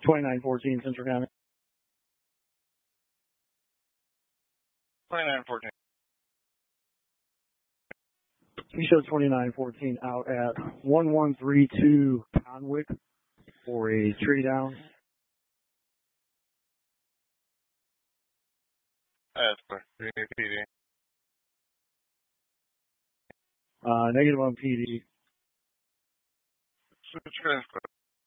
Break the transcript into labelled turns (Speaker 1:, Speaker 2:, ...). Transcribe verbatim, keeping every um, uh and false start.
Speaker 1: twenty-nine fourteen Central County.
Speaker 2: twenty-nine fourteen.
Speaker 1: He showed twenty-nine fourteen out at one one three two Conwick for a tree down.
Speaker 2: That's clear. P D.
Speaker 1: Uh, negative on P D.
Speaker 2: Switch transfer.